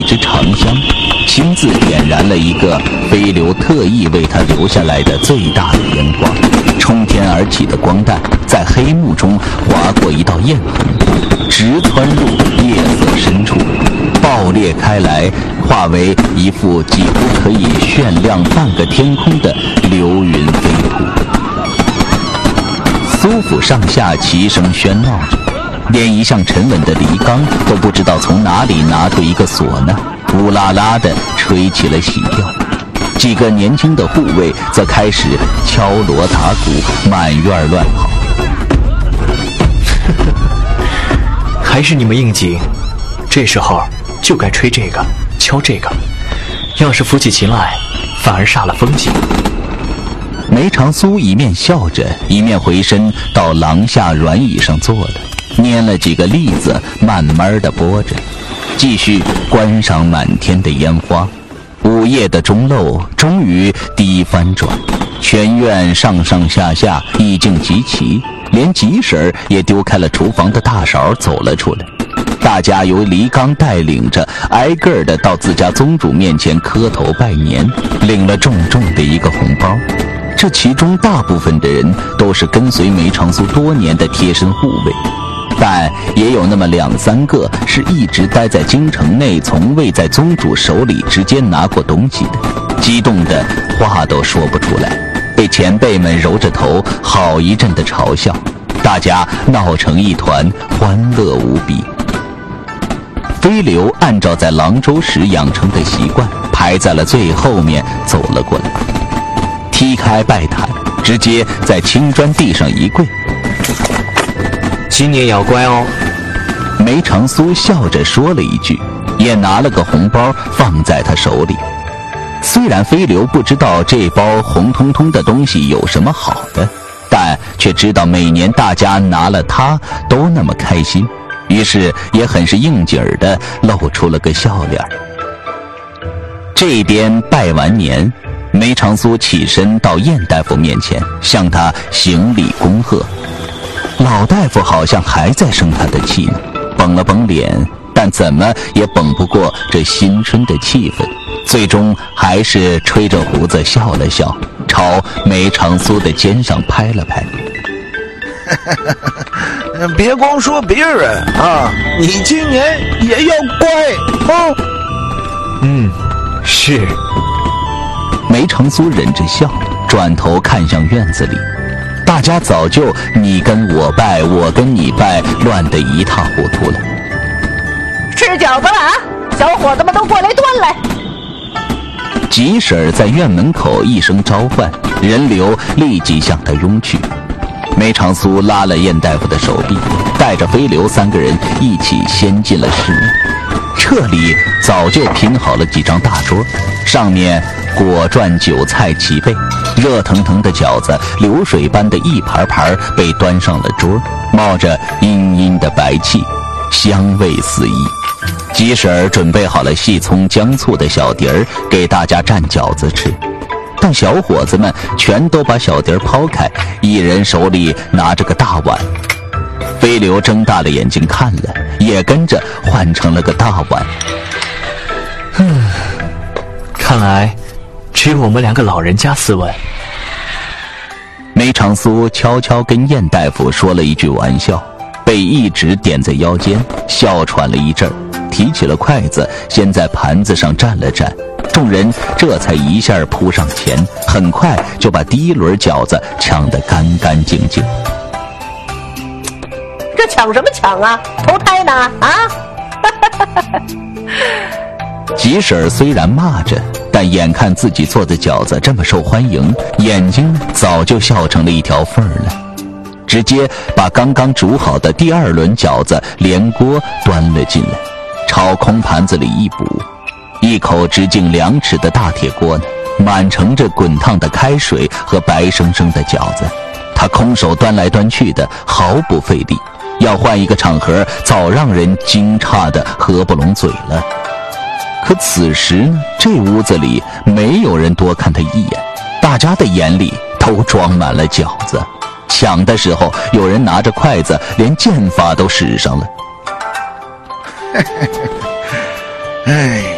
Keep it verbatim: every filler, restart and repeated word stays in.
一支长香，亲自点燃了一个飞流特意为他留下来的最大的烟花。冲天而起的光弹在黑幕中划过一道焰痕，直穿入夜色深处，爆裂开来，化为一幅几乎可以炫亮半个天空的流云飞瀑。苏府上下齐声喧闹着，连一向沉稳的黎刚都不知道从哪里拿出一个唢呐，呜啦啦地吹起了喜调。几个年轻的护卫则开始敲锣打鼓，满院乱跑。 还是你们应景，这时候就该吹这个，敲这个。要是扶起琴来，反而煞了风景。 梅长苏一面笑着，一面回身到廊下软椅上坐了，拈了几个栗子，慢慢地拨着，继续观赏满天的烟花。午夜的钟漏终于低翻转，全院上上下下意境极齐，连吉婶儿也丢开了厨房的大勺走了出来。大家由黎刚带领着，挨个的到自家宗主面前磕头拜年，领了重重的一个红包。这其中大部分的人都是跟随梅长苏多年的贴身护卫，但也有那么两三个是一直待在京城内，从未在宗主手里直接拿过东西的，激动的话都说不出来，被前辈们揉着头好一阵的嘲笑，大家闹成一团，欢乐无比。飞流按照在廊州时养成的习惯，排在了最后面走了过来，踢开拜毯，直接在青砖地上一跪。 今年要乖哦。 梅长苏笑着说了一句，也拿了个红包放在他手里。虽然飞流不知道这包红彤彤的东西有什么好的，但却知道每年大家拿了它都那么开心，于是也很是应景儿的露出了个笑脸。这边拜完年，梅长苏起身到燕大夫面前向他行礼恭贺。老大夫好像还在生他的气呢，绷了绷脸，但怎么也绷不过这新春的气氛，最终还是吹着胡子笑了笑，朝梅长苏的肩上拍了拍。 别光说别人啊，你今年也要乖啊。 嗯，是。 梅长苏忍着笑，转头看向院子里，大家早就你跟我拜，我跟你拜，乱得一塌糊涂了。 吃饺子了啊！小伙子们都过来端来。 吉婶儿在院门口一声召唤，人流立即向他拥去。梅长苏拉了燕大夫的手臂，带着飞流三个人一起先进了室内。这里早就拼好了几张大桌，上面果馔酒菜齐备，热腾腾的饺子流水般的一盘盘被端上了桌，冒着阴阴的白气，香味四溢。吉婶儿准备好了细葱姜醋的小碟儿给大家蘸饺子吃，但小伙子们全都把小碟儿抛开，一人手里拿着个大碗。飞流睁大了眼睛看了，也跟着换成了个大碗。 嗯，看来只有我们两个老人家斯文。 梅长苏悄悄跟燕大夫说了一句玩笑，被一直点在腰间，笑喘了一阵儿，提起了筷子，先在盘子上蘸了蘸，众人这才一下扑上前，很快就把第一轮饺子抢得干干净净。 这抢什么抢啊？投胎呢啊！ 吉婶儿虽然骂着，但眼看自己做的饺子这么受欢迎，眼睛早就笑成了一条缝儿了，直接把刚刚煮好的第二轮饺子连锅端了进来，朝空盘子里一补，一口直径两尺的大铁锅呢，满盛着滚烫的开水和白生生的饺子，他空手端来端去的毫不费力，要换一个场合早让人惊诧的合不拢嘴了。可此时呢，这屋子里没有人多看他一眼，大家的眼里都装满了饺子。抢的时候，有人拿着筷子连剑法都使上了。 哎。